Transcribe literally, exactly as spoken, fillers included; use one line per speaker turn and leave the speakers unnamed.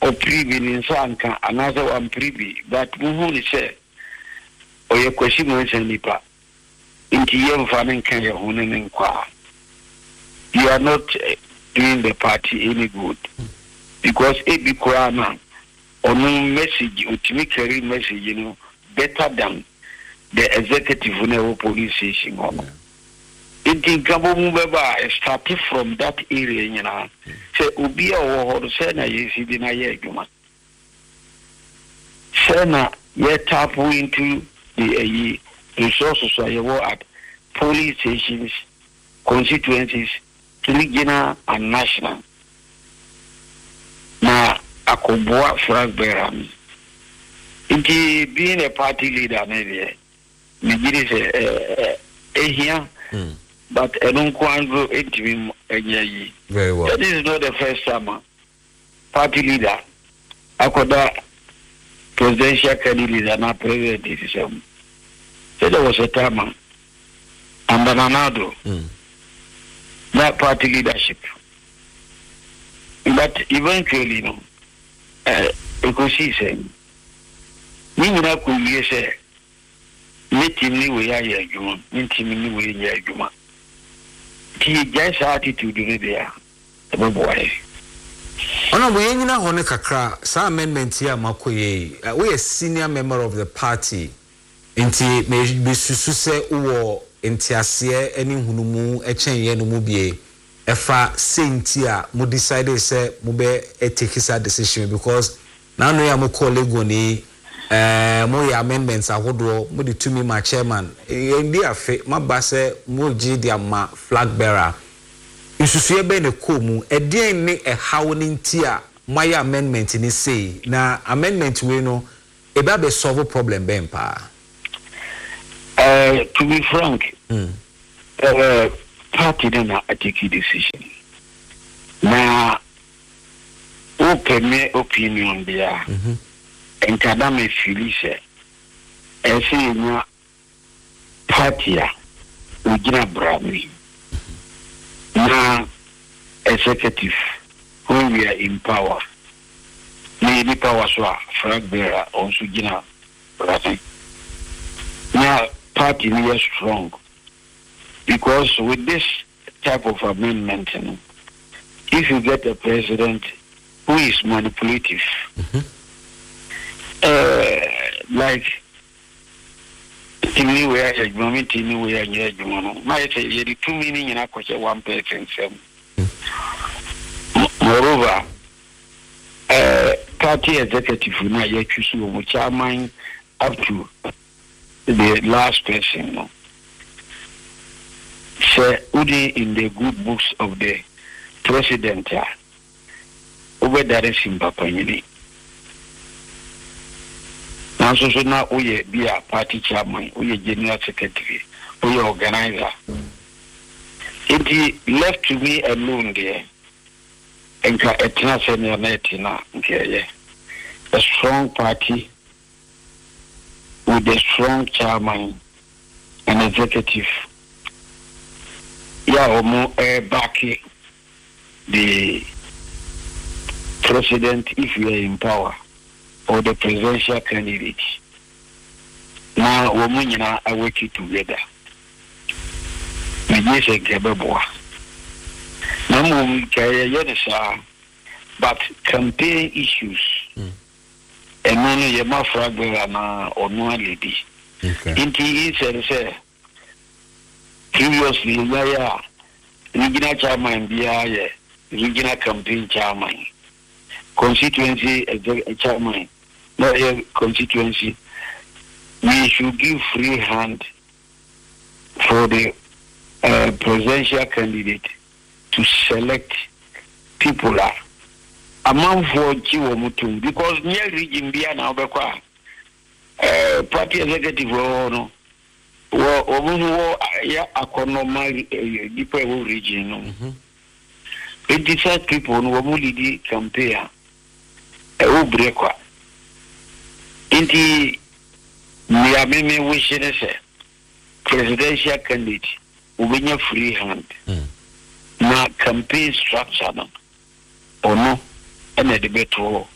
o privi ni sanka another one privi but muhu ni se o ye kwesi mo nipa inti ye mfane kan ye ho ne nkwa. You are not uh, doing the party any good because it be Qur'an on message ultimate carry message you know better than the executive level police station. It did gabo mubeba started from that area you know say obi a wo say na yesi di na ye adwuma say na ye tap into the uh, resources so you at police stations constituencies regional and national na akoboa flag bearer inti being a party leader maybe me gidi say eh eh here but I don't go into him again.
Very well.
That is not the first time party leader akoda presidential candidate and not president decision. So there was a time and Bananado mm. that party leadership. But eventually, you know, uh, because he said, Nina could you say, meet him anyway, I hear you, meet him anyway, I hear you. He just attitude in there, the boy.
Ona we nyina hone kakra sa amendment here makoye we a senior member of the party nti me susu se wo ntiase ani hunumu echen ye no mu bie efa senti a mo decide say mo be take that decision because now no ya mo call lego ni eh mo ya amendments ahodo mo de to me my chairman ndi afe maba se mo gi dia ma flag bearer isusu ebe ne komu edin ne ehawo ne ntia my amendment ni say na amendment we no e ba be solve problem ben pa.
Uh, to be frank,
mm.
uh, party then I take a decision. Now, open my opinion there,
mm-hmm.
and Kadame Felice, and say, no, party, we gonna brand now, executive, when we are in power, maybe power so flag bearer also gonna brand now. Party is strong because with this type of amendment, you know, if you get a president who is manipulative,
mm-hmm.
uh, like anywhere, anywhere, anywhere, might say you two meaning in a question one person. Moreover, uh, party executive now you choose which are mine up to the last person, no. Say, Udi in the good books of the president, over there is in Papayini. Now, so now we be a party chairman, we a general secretary, we organizer. It left to me alone there, and etna senior netina, okay, a strong party. With a strong chairman and executive, yeah, or uh, back the president if you are in power or the presidential candidate. Now, women are working together. We just a gababo. No, but campaign issues. Mm. And then you must fragment or no lady. Inti he said, say, previously, yeah, regional chairman, yeah, regional campaign chairman, constituency chairman, not a constituency. We should give free hand for the uh, presidential candidate to select people are. Among for Chiwomutum because near region Biana Obekwa uh party executive or no or ya economic deeper region no it decide people no mulidi campaign e obrekwa inti we are me wishing say presidential candidate ubenya free hand na campaign structure no or no and the debate